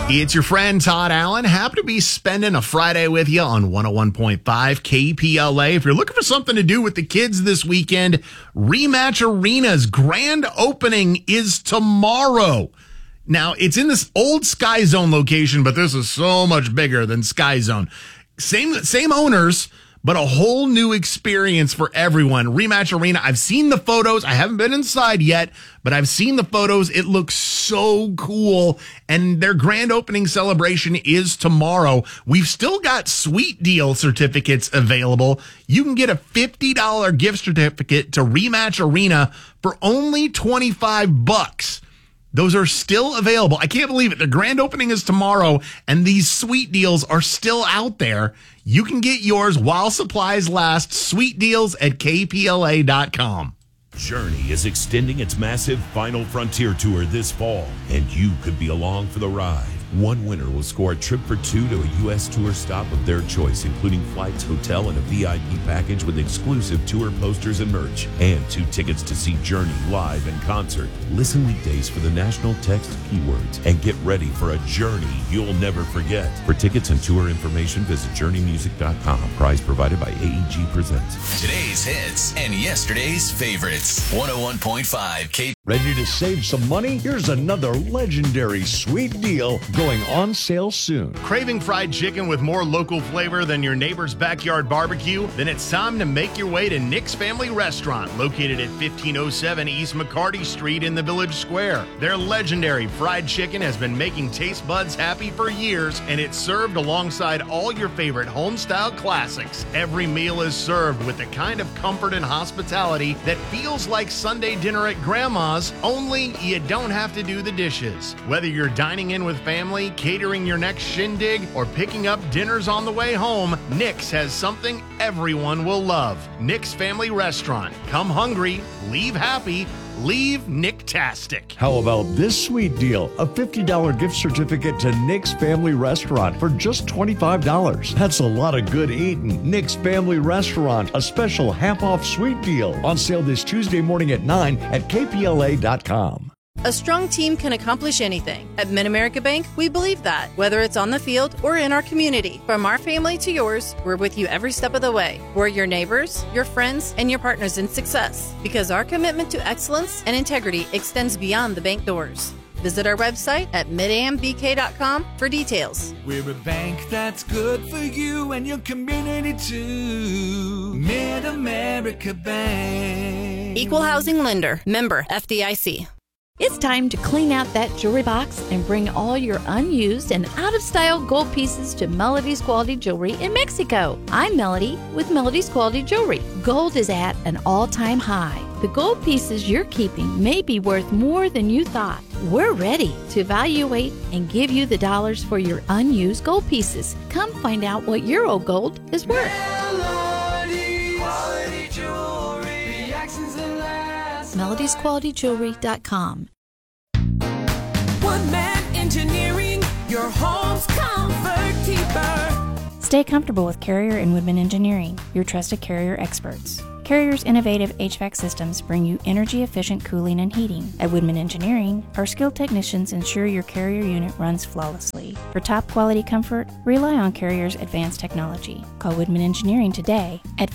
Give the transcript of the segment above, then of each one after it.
It's your friend Todd Allen. Happy to be spending a Friday with you on 101.5 KPLA. If you're looking for something to do with the kids this weekend, Rematch Arena's grand opening is tomorrow. Now, it's in this old Sky Zone location, but this is so much bigger than Sky Zone. Same owners, but a whole new experience for everyone. Rematch Arena, I've seen the photos. I haven't been inside yet, but I've seen the photos. It looks so cool. And their grand opening celebration is tomorrow. We've still got sweet deal certificates available. You can get a $50 gift certificate to Rematch Arena for only $25. Those are still available. I can't believe it. The grand opening is tomorrow, and these sweet deals are still out there. You can get yours while supplies last. Sweet deals at kpla.com. Journey is extending its massive Final Frontier tour this fall, and you could be along for the ride. One winner will score a trip for two to a U.S. tour stop of their choice, including flights, hotel, and a VIP package with exclusive tour posters and merch, and 2 tickets to see Journey live in concert. Listen weekdays for the national text keywords and get ready for a journey you'll never forget. For tickets and tour information, visit journeymusic.com. Prize provided by AEG Presents. Today's hits and yesterday's favorites. 101.5 K. Ready to save some money? Here's another legendary sweet deal going on sale soon. Craving fried chicken with more local flavor than your neighbor's backyard barbecue? Then it's time to make your way to Nick's Family Restaurant, located at 1507 East McCarty Street in the Village Square. Their legendary fried chicken has been making taste buds happy for years, and it's served alongside all your favorite home-style classics. Every meal is served with the kind of comfort and hospitality that feels like Sunday dinner at Grandma's, only you don't have to do the dishes. Whether you're dining in with family, catering your next shindig, or picking up dinners on the way home, Nick's has something everyone will love. Nick's Family Restaurant. Come hungry, leave happy, leave Nicktastic. How about this sweet deal? A $50 gift certificate to Nick's Family Restaurant for just $25. That's a lot of good eating. Nick's Family Restaurant, a special half-off sweet deal. On sale this Tuesday morning at 9 at kpla.com. A strong team can accomplish anything. At Mid-America Bank, we believe that, whether it's on the field or in our community. From our family to yours, we're with you every step of the way. We're your neighbors, your friends, and your partners in success, because our commitment to excellence and integrity extends beyond the bank doors. Visit our website at midambk.com for details. We're a bank that's good for you and your community too. Mid-America Bank. Equal housing lender. Member FDIC. It's time to clean out that jewelry box and bring all your unused and out-of-style gold pieces to Melody's Quality Jewelry in Mexico. I'm Melody with Melody's Quality Jewelry. Gold is at an all-time high. The gold pieces you're keeping may be worth more than you thought. We're ready to evaluate and give you the dollars for your unused gold pieces. Come find out what your old gold is worth. Melody's Quality Jewelry. The accents that last. MelodiesQualityJewelry.com. One Man Engineering, your home's comfort keeper. Stay comfortable with Carrier and Woodman Engineering, your trusted Carrier experts. Carrier's innovative HVAC systems bring you energy-efficient cooling and heating. At Woodman Engineering, our skilled technicians ensure your Carrier unit runs flawlessly. For top-quality comfort, rely on Carrier's advanced technology. Call Woodman Engineering today at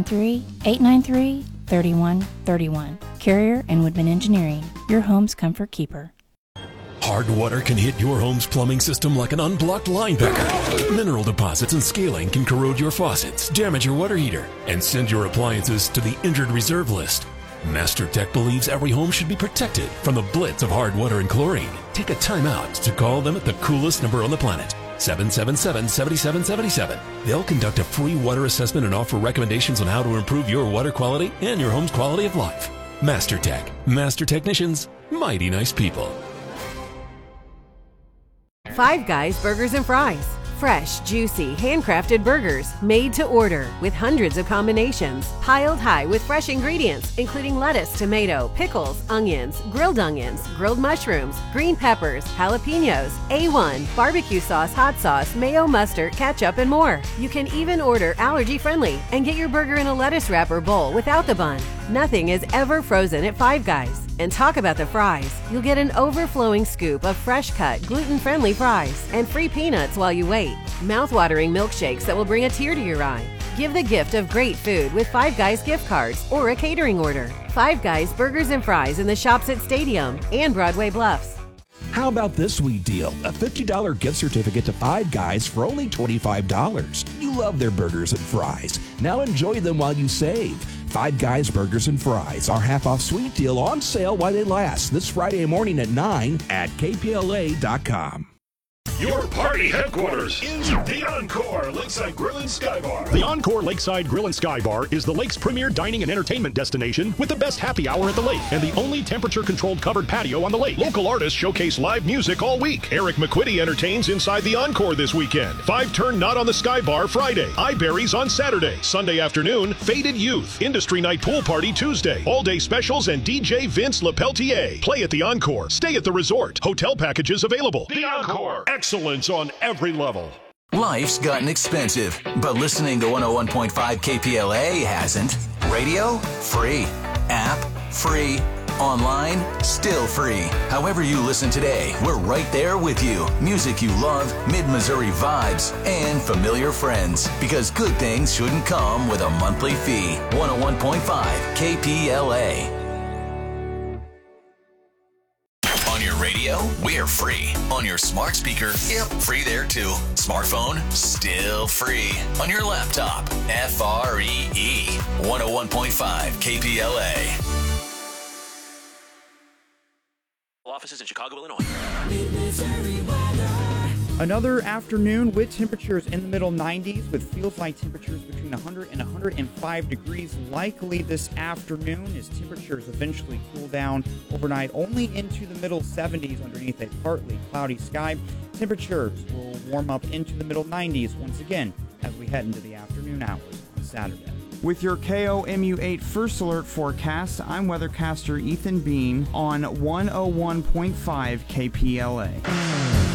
573-893-3131. Carrier and Woodman Engineering, your home's comfort keeper. Hard water can hit your home's plumbing system like an unblocked linebacker. Mineral deposits and scaling can corrode your faucets, damage your water heater, and send your appliances to the injured reserve list. MasterTech believes every home should be protected from the blitz of hard water and chlorine. Take a time out to call them at the coolest number on the planet, 777-7777. They'll conduct a free water assessment and offer recommendations on how to improve your water quality and your home's quality of life. MasterTech. Master technicians, mighty nice people. Five Guys Burgers and Fries. Fresh, juicy, handcrafted burgers made to order with hundreds of combinations, piled high with fresh ingredients, including lettuce, tomato, pickles, onions, grilled mushrooms, green peppers, jalapenos, A1, barbecue sauce, hot sauce, mayo, mustard, ketchup, and more. You can even order allergy-friendly and get your burger in a lettuce wrap or bowl without the bun. Nothing is ever frozen at Five Guys. And talk about the fries. You'll get an overflowing scoop of fresh-cut, gluten-friendly fries and free peanuts while you wait. Mouth-watering milkshakes that will bring a tear to your eye. Give the gift of great food with Five Guys gift cards or a catering order. Five Guys Burgers and Fries in the Shops at Stadium and Broadway Bluffs. How about this sweet deal? A $50 gift certificate to Five Guys for only $25. You love their burgers and fries. Now enjoy them while you save. Five Guys Burgers and Fries, our half-off sweet deal on sale while they last. This Friday morning at 9 at kpla.com. Your party headquarters is the Encore Lakeside Grill and Sky Bar. The Encore Lakeside Grill and Sky Bar is the lake's premier dining and entertainment destination with the best happy hour at the lake and the only temperature-controlled covered patio on the lake. Local artists showcase live music all week. Eric McQuitty entertains inside the Encore this weekend. 5-turn Not on the Sky Bar Friday. Eyeberries on Saturday. Sunday afternoon, Faded Youth. Industry Night Pool Party Tuesday. All-day specials and DJ Vince LePeltier. Play at the Encore. Stay at the resort. Hotel packages available. The Encore. Excellence on every level. Life's gotten expensive, but listening to 101.5 KPLA hasn't. Radio? Free. App? Free. Online? Still free. However you listen today, we're right there with you. Music you love, mid-Missouri vibes, and familiar friends. Because good things shouldn't come with a monthly fee. 101.5 KPLA. On your radio, we're free. On your smart speaker, yep, free there too. Smartphone, still free. On your laptop, FREE. 101.5 KPLA. Offices in Chicago, Illinois. Another afternoon with temperatures in the middle 90s with feels-like temperatures between 100 and 105 degrees likely this afternoon as temperatures eventually cool down overnight only into the middle 70s underneath a partly cloudy sky. Temperatures will warm up into the middle 90s once again as we head into the afternoon hours on Saturday. With your KOMU8 First Alert forecast, I'm weathercaster Ethan Bean on 101.5 KPLA.